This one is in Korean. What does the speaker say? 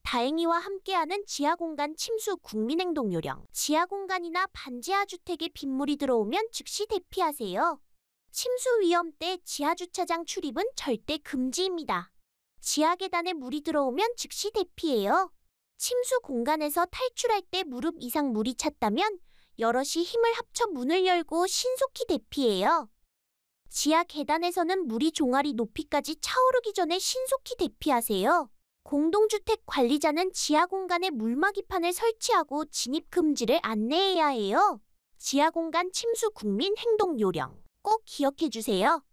다행이와 함께하는 지하공간 침수 국민행동 요령. 지하공간이나 반지하 주택에 빗물이 들어오면 즉시 대피하세요. 침수 위험 때 지하주차장 출입은 절대 금지입니다. 지하 계단에 물이 들어오면 즉시 대피해요. 침수 공간에서 탈출할 때 무릎 이상 물이 찼다면 여럿이 힘을 합쳐 문을 열고 신속히 대피해요. 지하 계단에서는 물이 종아리 높이까지 차오르기 전에 신속히 대피하세요. 공동주택 관리자는 지하 공간에 물막이판을 설치하고 진입 금지를 안내해야 해요. 지하 공간 침수 국민 행동 요령 꼭 기억해 주세요.